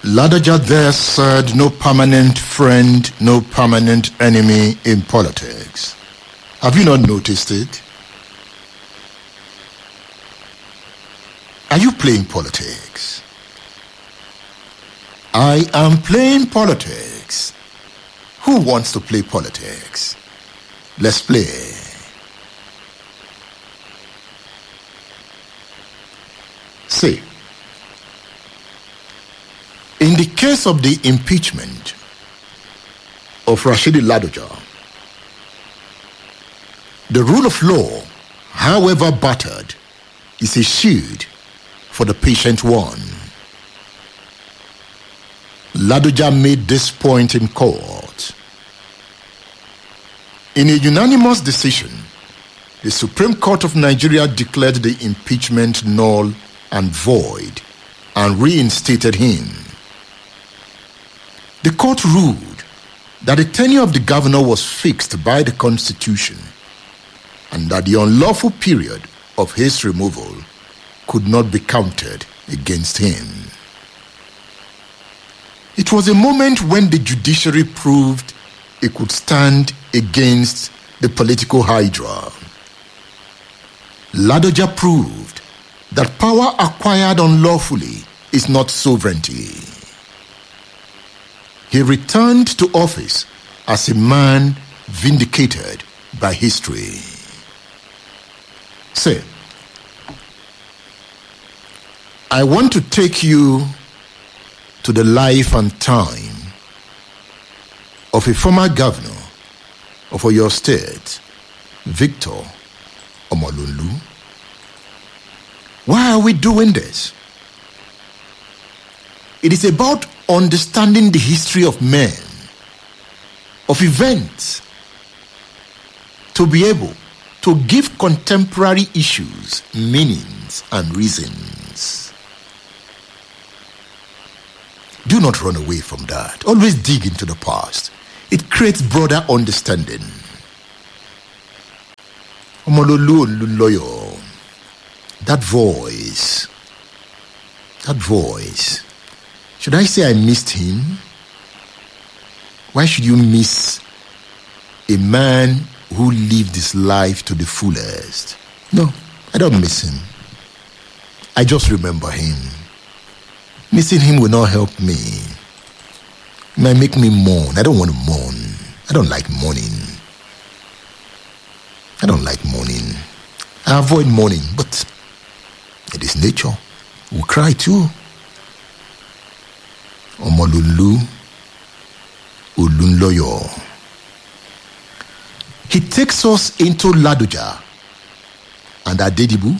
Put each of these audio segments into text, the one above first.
Ladoja there said no permanent friend, no permanent enemy in politics. Have you not noticed it? Are you playing politics? I am playing politics. Who wants to play politics? Let's play. See, in the case of the impeachment of Rashidi Ladoja, the rule of law, however battered, is a shield for the patient one. Ladoja made this point in court. In a unanimous decision, the Supreme Court of Nigeria declared the impeachment null and void and reinstated him. The court ruled that the tenure of the governor was fixed by the Constitution and that the unlawful period of his removal could not be counted against him. It was a moment when the judiciary proved it could stand against the political hydra. Ladoja proved that power acquired unlawfully is not sovereignty. He returned to office as a man vindicated by history. Say, I want to take you to the life and time of a former governor of Oyo State, Victor Omololu. Why are we doing this? It is about understanding the history of men, of events, to be able to give contemporary issues meanings and reasons. Do not run away from that. Always dig into the past. It creates broader understanding. Omololu Olunloyo, that voice, should I say I missed him? Why should you miss a man who lived his life to the fullest? No, I don't miss him. I just remember him. Missing him will not help me. It might make me mourn. I don't want to mourn. I don't like mourning. I avoid mourning, but it is nature. We'll cry too. Omololu Olunloyo. He takes us into Ladoja and Adedibu.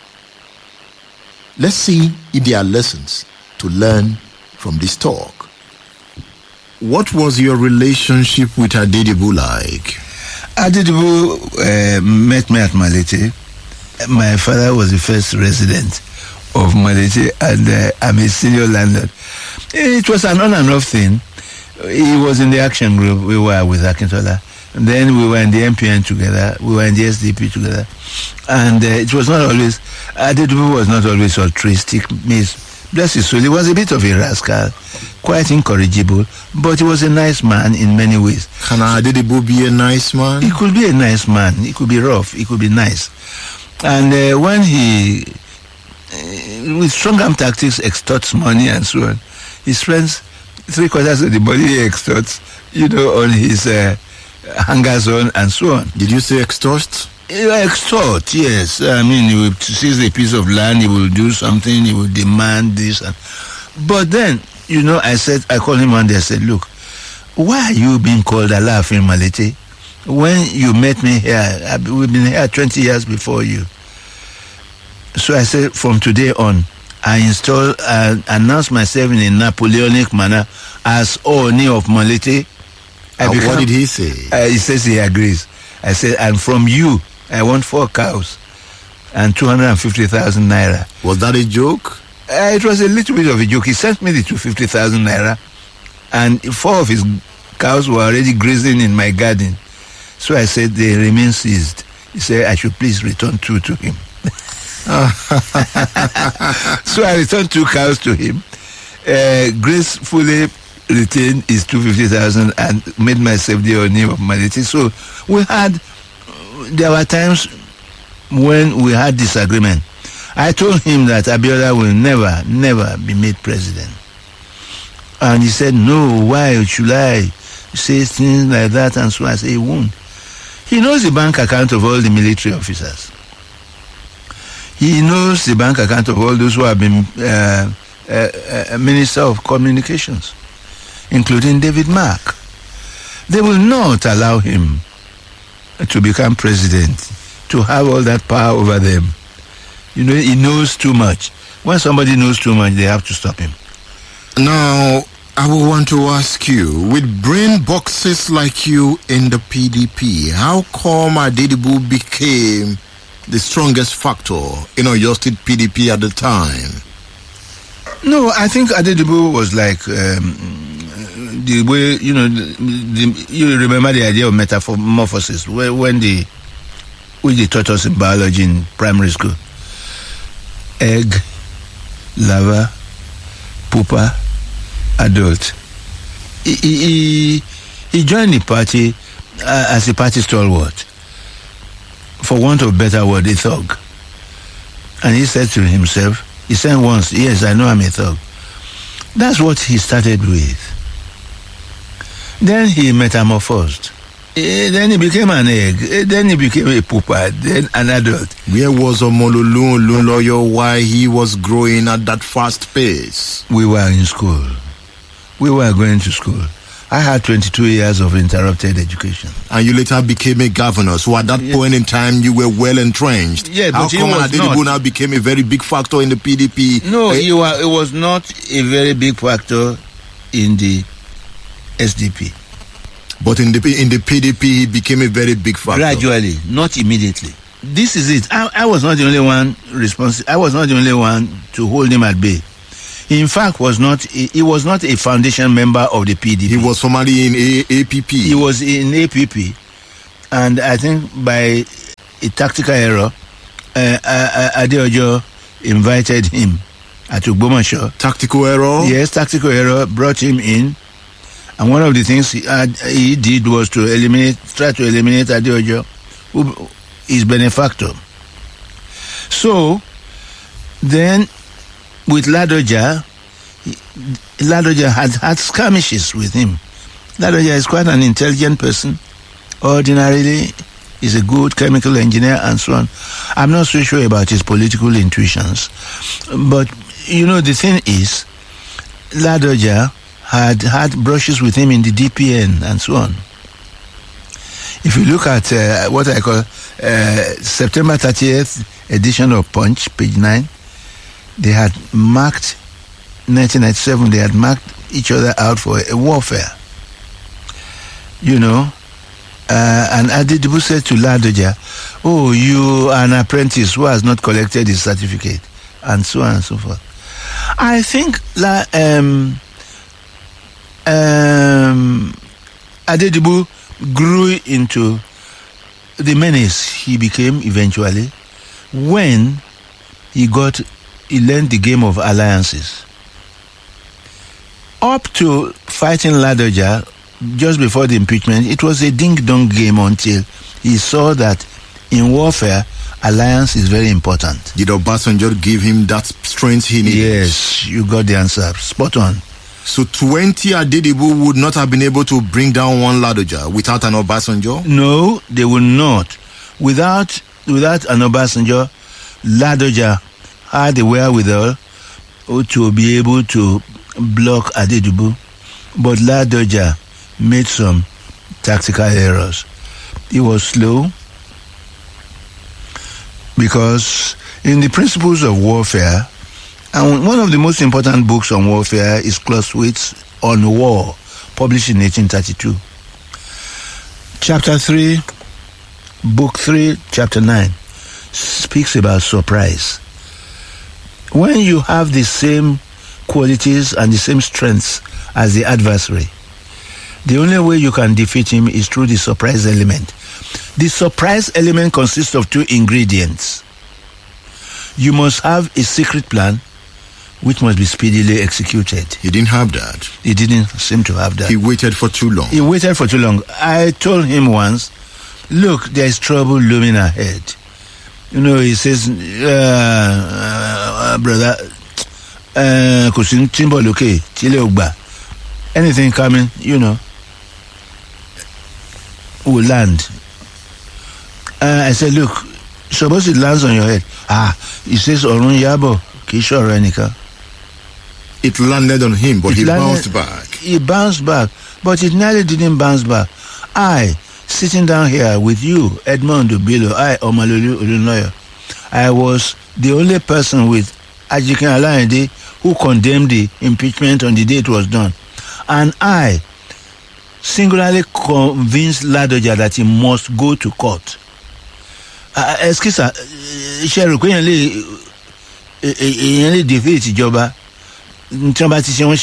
Let's see if there are lessons to learn from this talk. What was your relationship with Adedibu like? Adedibu met me at Malete. My father was the first resident of Malete, and I'm a senior landlord. It was an on and off thing. He was in the action group. We were with Akintola. And then we were in the MPN together. We were in the SDP together. And it was not always, Adedibu was not always altruistic. Bless his soul, he was a bit of a rascal, quite incorrigible, but he was a nice man in many ways. Can Adedibu be a nice man? He could be a nice man. He could be rough. He could be nice. And when he, with strong arm tactics, extorts money and so on, he spends 3/4 of the money he extorts, on his hanger zone and so on. Did you say extort? Extort, yes. I mean, he will seize a piece of land, he will do something, he will demand this. But then, I called him one day, I said, look, why are you being called Alaafin Malete? When you met me here, we've been here 20 years before you. So I said, from today on, I announced myself in a Napoleonic manner as Oni of Malete. What did he say? He says he agrees. I said, and from you, I want 4 cows and 250,000 naira. Was that a joke? It was a little bit of a joke. He sent me the 250,000 naira, and 4 of his cows were already grazing in my garden. So I said, they remain seized. He said, I should please return 2 to him. So I returned 2 cows to him. gracefully retained his 250,000 and made myself the owner of Malete. So there were times when we had disagreement. I told him that Abiola will never be made president. And he said, no, why should I say things like that? And so I said, he won't. He knows the bank account of all the military officers. He knows the bank account of all those who have been Minister of Communications, including David Mark. They will not allow him to become president, to have all that power over them. You know, he knows too much. When somebody knows too much, they have to stop him. Now, I will want to ask you, with brain boxes like you in the PDP, how come Adedibu became the strongest factor in Oyo State PDP at the time? No, I think Adedibu was like the way, you know, you remember the idea of metamorphosis when they taught us in biology in primary school. Egg, larva, pupa, adult. He joined the party as a party stalwart. For want of a better word, a thug. And he said to himself, he said once, yes, I know I'm a thug. That's what he started with. Then he metamorphosed. Then he became an egg. Then he became a pupa. Then an adult. Where was Omololu Olunloyo while he was growing at that fast pace? We were in school. We were going to school. I had 22 years of interrupted education. And you later became a governor. So at that point in time, you were well entrenched. Yeah, but how come Adedibu now became a very big factor in the PDP? No, it was not a very big factor in the SDP. But in the PDP, he became a very big factor. Gradually, not immediately. This is it. I was not the only one responsible. I was not the only one to hold him at bay. In fact, he was not a foundation member of the PDP. He was formerly in APP. He was in APP. And I think by a tactical error, Adeojo invited him at Ogbomoso. Tactical error? Yes, tactical error brought him in. And one of the things he did was to try to eliminate Adeojo, who is benefactor. So, then, with Ladoja had skirmishes with him. Ladoja is quite an intelligent person. Ordinarily, he's a good chemical engineer and so on. I'm not so sure about his political intuitions. But, you know, the thing is, Ladoja had brushes with him in the DPN and so on. If you look at what I call September 30th edition of Punch, page 9, they had marked 1997, they had marked each other out for a warfare. You know, and Adedibu said to Ladoja, oh, you are an apprentice who has not collected his certificate, and so on and so forth. I think Adedibu grew into the menace he became eventually when he learned the game of alliances. Up to fighting Ladoja, just before the impeachment, it was a ding-dong game until he saw that in warfare, alliance is very important. Did Obasanjo give him that strength he needed? Yes, you got the answer. Spot on. So 20 Adedibu would not have been able to bring down one Ladoja without an Obasanjo? No, they would not. Without an Obasanjo, Ladoja had the wherewithal to be able to block Adedibu, but Ladoja made some tactical errors. He was slow because in the principles of warfare, and one of the most important books on warfare is Clausewitz on War, published in 1832. Chapter 3, Book 3, Chapter 9, speaks about surprise. When you have the same qualities and the same strengths as the adversary, the only way you can defeat him is through the surprise element. The surprise element consists of two ingredients. You must have a secret plan which must be speedily executed. He didn't have that. He didn't seem to have that. He waited for too long. He waited for too long. I told him once, look, there is trouble looming ahead. You know, he says, brother, anything coming, you know, will land. I said, look, suppose it lands on your head. He says, Orun Yabo, Kishore Renika. It landed on him, but he bounced back. He bounced back, but it nearly didn't bounce back. I, sitting down here with you, Edmond Obilo, Omalolu Olunoyo, I was the only person with Ajikin Alayande who condemned the impeachment on the day it was done. And I singularly convinced Ladoja that he must go to court. Excuse me, Cheryl, you defeat ìjọba. 18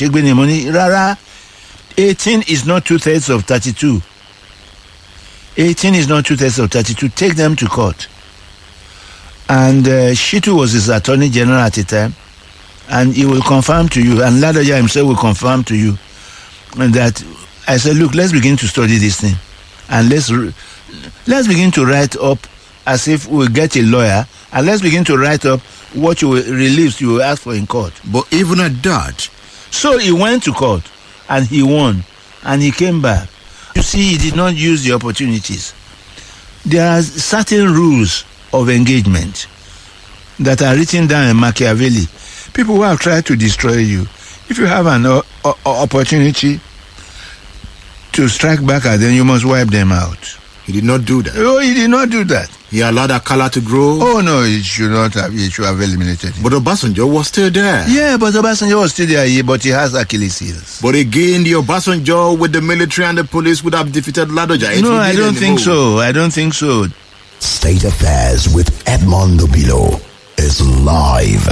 is not 2/3 of 32. 18 is not 2/3 of 32. Take them to court. And Shitu was his attorney general at the time, and he will confirm to you, and Ladoja himself will confirm to you that I said, look, let's begin to study this thing, and let's begin to write up as if we get a lawyer, and let's begin to write up what reliefs you will ask for in court. But even at that, so he went to court and he won and he came back. You see, he did not use the opportunities. There are certain rules of engagement that are written down in Machiavelli. People who have tried to destroy you, if you have an opportunity to strike back at them, you must wipe them out. He did not do that. Oh, he did not do that. He allowed Akala to grow. Oh no, he should not have. He should have eliminated him. But Obasanjo was still there. Yeah, but Obasanjo was still there, but he has Achilles heels. But again, the Obasanjo with the military and the police would have defeated Ladoja. No, I don't think so. I don't think so. State Affairs with Edmond Obilo is live.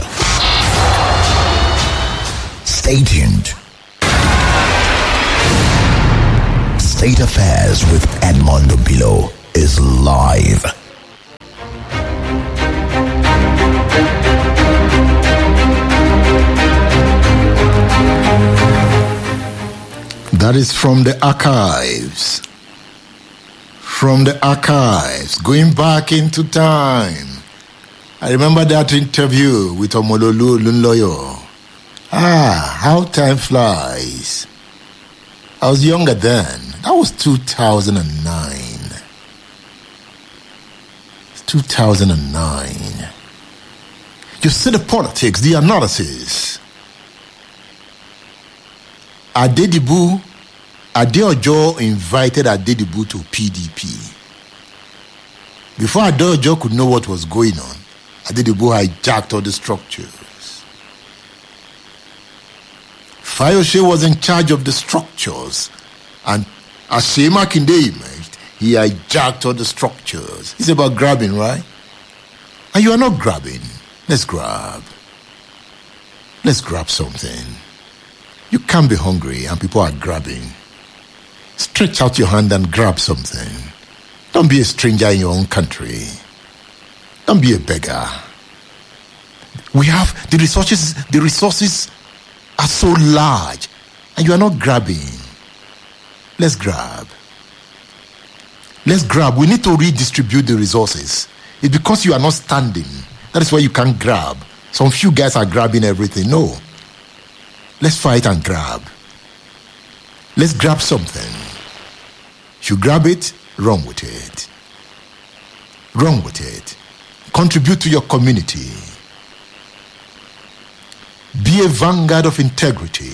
Stay tuned. State Affairs with Edmond Obilo is live. That is from the archives. From the archives, going back into time. I remember that interview with Omololu Olunloyo. How time flies. I was younger then. That was 2009. 2009. You see the politics, the analysis. Adedibu, Adeojo invited Adedibu to PDP. Before Adeojo could know what was going on, Adedibu hijacked all the structures. Fayose was in charge of the structures, and as Seyi Makinde emerged, he hijacked all the structures. It's about grabbing, right? And you are not grabbing. Let's grab. Let's grab something. You can't be hungry and people are grabbing. Stretch out your hand and grab something. Don't be a stranger in your own country. Don't be a beggar. We have the resources are so large and you are not grabbing. Let's grab. Let's grab. We need to redistribute the resources. It's because you are not standing. That is why you can't grab. Some few guys are grabbing everything. No. Let's fight and grab. Let's grab something. If you grab it, run with it. Run with it. Contribute to your community. Be a vanguard of integrity.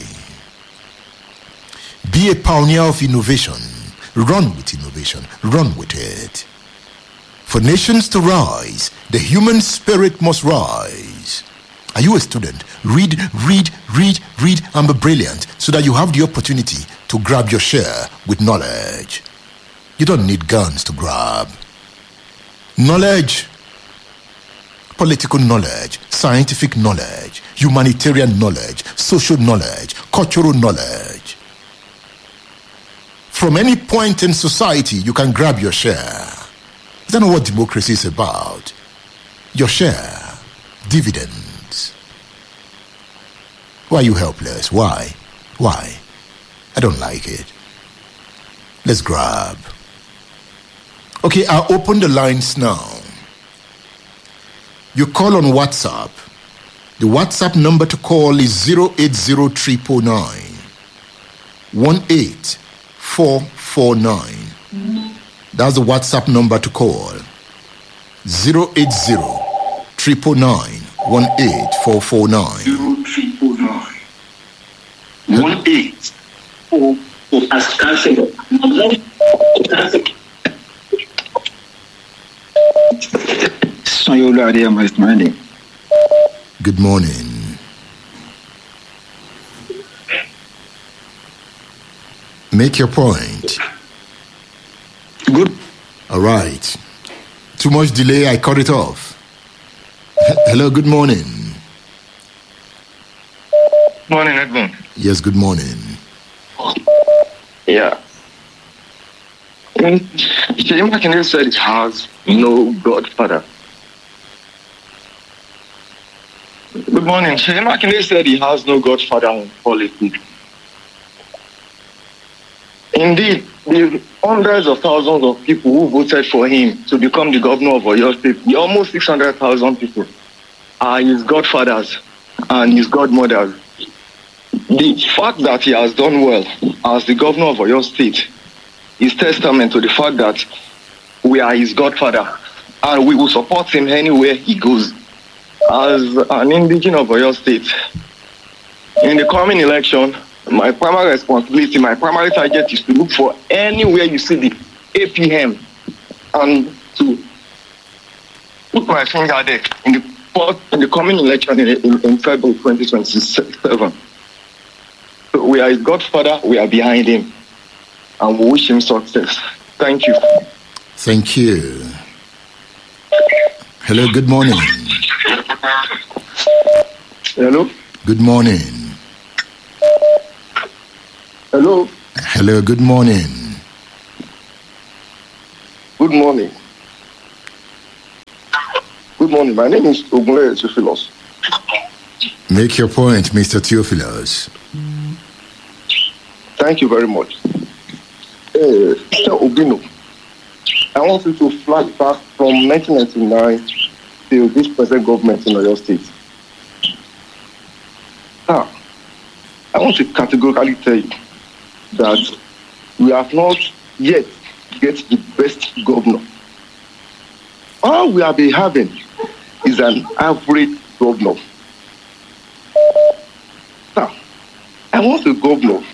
Be a pioneer of innovation. Run with innovation. Run with it. For nations to rise, the human spirit must rise. Are you a student? Read, and be brilliant so that you have the opportunity to grab your share with knowledge. You don't need guns to grab. Knowledge, political knowledge, scientific knowledge, humanitarian knowledge, social knowledge, cultural knowledge. From any point in society, you can grab your share. Is that not what democracy is about? Your share, dividends. Why are you helpless? Why? Why? I don't like it. Let's grab. Okay, I'll open the lines now. You call on WhatsApp. The WhatsApp number to call is 080 18449. That's the WhatsApp number to call. 080 999 18449. 18449. Good morning. Make your point. Good. All right. Too much delay, I cut it off. Hello, good morning. Morning, Edmund. Yes, good morning. Yeah. Sheyi Makinde said it has no godfather. Good morning. Sheyi Makinde said he has no godfather in politics. Indeed, the hundreds of thousands of people who voted for him to become the governor of Oyo State, the almost 600,000 people, are his godfathers and his godmothers. The fact that he has done well as the governor of Oyo State is testament to the fact that we are his godfather and we will support him anywhere he goes. As an indigene of Oyo State, in the coming election, my primary responsibility, my primary target is to look for anywhere you see the APM and to put my finger there in the coming election in February 2027. So we are his godfather, we are behind him, and we wish him success. Thank you. Thank you. Hello, good morning. Hello? Good morning. Hello? Hello, good morning. Good morning. Good morning. My name is Ogunleye Theophilus. Make your point, Mr. Theophilus. Thank you very much. Mr. Obino, I want you to flash back from 1999 till this present government in Oyo State. Now, I want to categorically tell you that we have not yet get the best governor. All we have been having is an average governor. Now, I want a government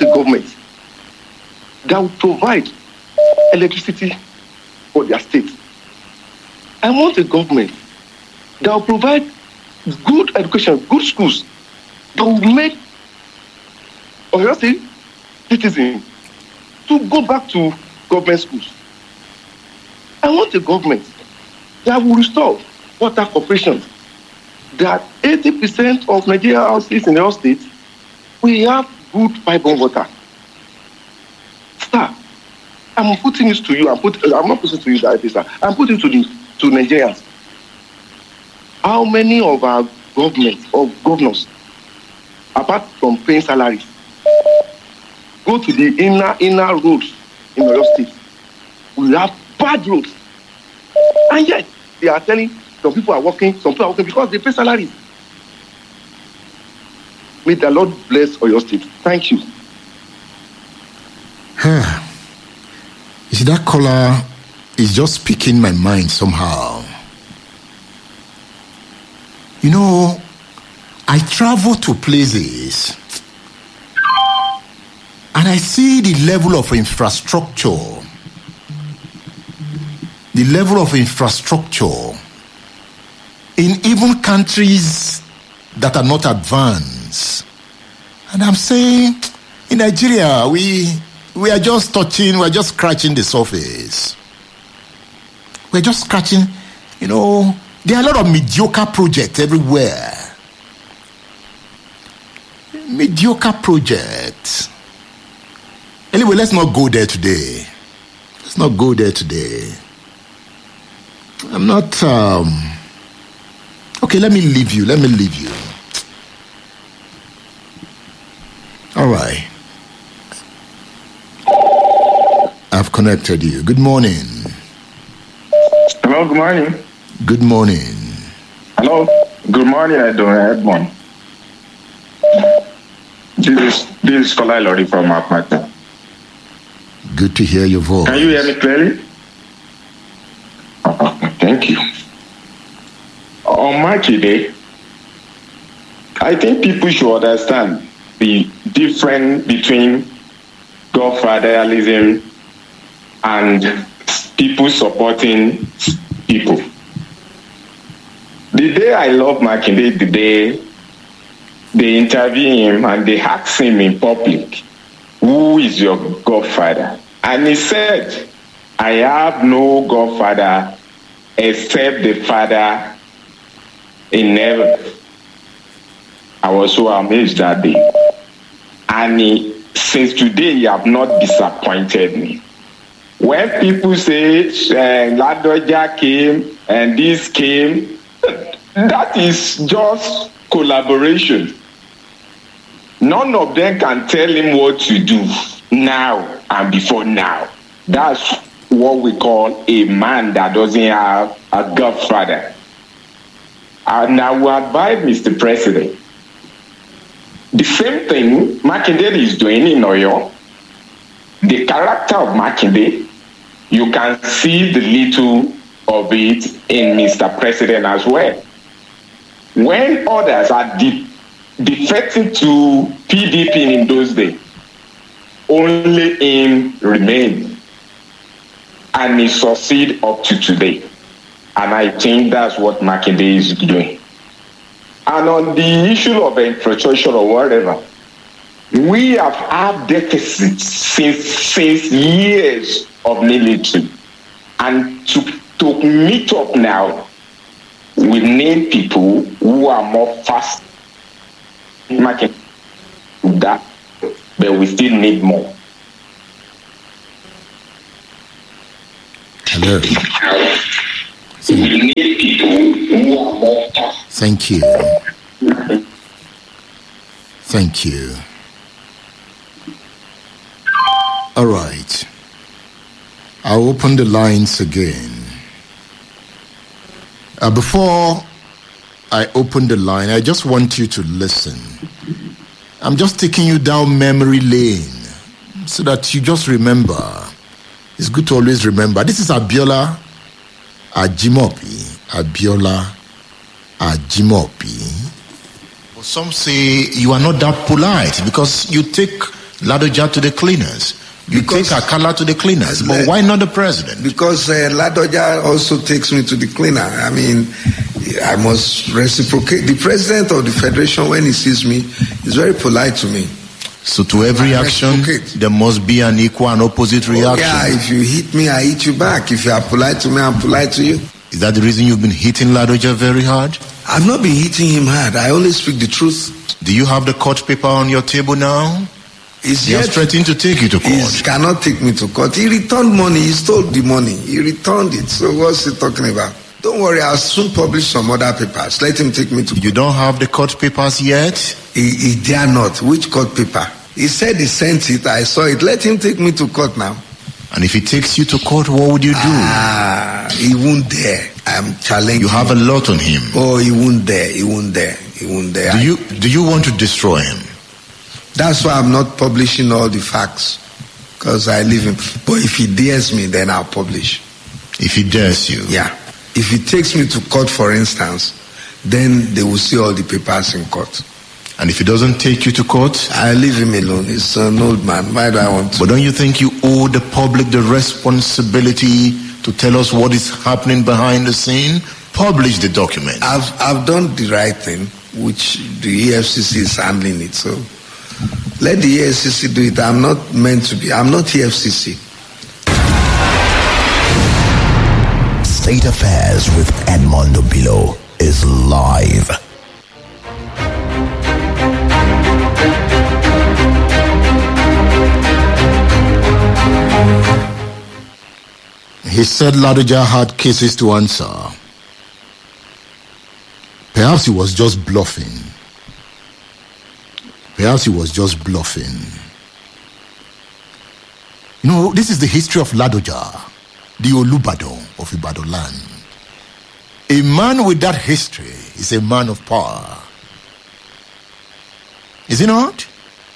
that will provide electricity for their state. I want a government that will provide good education, good schools, that will make Oyo State citizens to go back to government schools. I want a government that will restore water corporations, that 80% of Nigerian houses in Oyo State will have good pipe-borne water. Sir, I'm putting this to you. I'm not putting it to you directly, sir. I'm putting it to Nigerians. How many of our governors, apart from paying salaries, go to the inner roads in Oyo State? We have bad roads. And yet, they are telling some people are working because they pay salaries. May the Lord bless Oyo State. Thank you. You see, that caller is just speaking my mind somehow. You know, I travel to places and I see the level of infrastructure. The level of infrastructure in even countries that are not advanced. And I'm saying, in Nigeria, we are just scratching the surface. We're just scratching, there are a lot of mediocre projects everywhere. Mediocre projects. Anyway, let's not go there today. I'm not, okay, let me leave you. All right. I've connected you. Good morning. Hello, good morning. Good morning. Hello, good morning, Edmond. This is Kola Lori from Akmata. Good to hear your voice. Can you hear me clearly? Thank you. On Makinde Day, I think people should understand the difference between godfatherism and people supporting people. The day I love Makinde, the day they interview him and they ask him in public, who is your godfather? And he said, I have no godfather except the Father in heaven. I was so amazed that day. And since today, he have not disappointed me. When people say Ladoja came and this came, that is just collaboration. None of them can tell him what to do now and before now. That's what we call a man that doesn't have a godfather. And I will advise Mr. President, the same thing Makinde is doing in Oyo. The character of Makinde, you can see the little of it in Mr. President as well. When others are defecting to PDP in those days, only him remained. And he succeeded up to today. And I think that's what Makinde is doing. And on the issue of infrastructure or whatever, we have had deficits since years of military. And to meet up now, we need people who are more fast. That, but we still need more. Hello. We need people who are more fast. Thank you. Thank you. All right. I'll open the lines again. Before I open the line, I just want you to listen. I'm just taking you down memory lane so that you just remember. It's good to always remember. This is Abiola Ajimobi. Abiola Ajimobi. Some say you are not that polite because you take Ladoja to the cleaners. You take Akala to the cleaners. But why not the president? Because Ladoja also takes me to the cleaner. I mean, I must reciprocate. The president of the federation, when he sees me, is very polite to me. So to every action, there must be an equal and opposite reaction. Yeah, if you hit me, I hit you back. If you are polite to me, I'm polite to you. Is that the reason you've been hitting Ladoja very hard? I've not been hitting him hard. I only speak the truth. Do you have the court paper on your table now? He has threatened to take you to court. He cannot take me to court. He returned money. He stole the money. He returned it. So what's he talking about? Don't worry, I'll soon publish some other papers. Let him take me to court. You don't have the court papers yet? He dare not. Which court paper? He said he sent it. I saw it. Let him take me to court now. And if he takes you to court, what would you do? He won't dare. I'm challenging. You have a lot on him. Oh, he won't dare. He won't dare. He won't dare. Do you want to destroy him? That's why I'm not publishing all the facts. Because I leave him. But if he dares me, then I'll publish. If he dares you? Yeah. If he takes me to court, for instance, then they will see all the papers in court. And if he doesn't take you to court? I leave him alone. He's an old man. Why do I want to? But don't you think you owe the public the responsibility to tell us what is happening behind the scene? Publish the document. I've done the right thing, which the EFCC is handling it. So let the EFCC do it. I'm not meant to be. I'm not EFCC. State Affairs with Edmondo Bilo is live. He said Ladoja had cases to answer. Perhaps he was just bluffing. Perhaps he was just bluffing. You know, this is the history of Ladoja, the Olubadan of Ibadan land. A man with that history is a man of power. Is he not?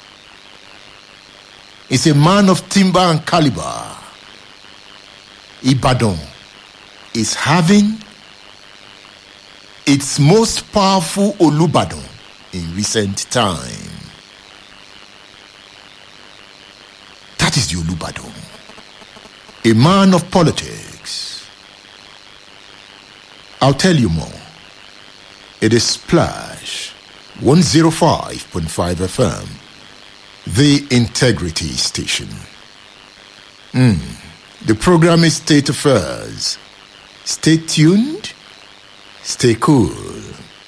He's a man of timber and caliber. Ibadan is having its most powerful Olubadan in recent time. That is the Olubadan. A man of politics. I'll tell you more. It is Splash 105.5 FM, the Integrity Station. The program is State Affairs. Stay tuned, stay cool.